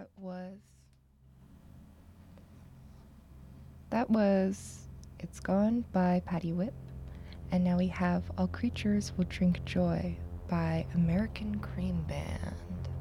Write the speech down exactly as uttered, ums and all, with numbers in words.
That was that was It's Gone by Patty Whip. And now we have All Creatures Will Drink Joy by American Cream Band.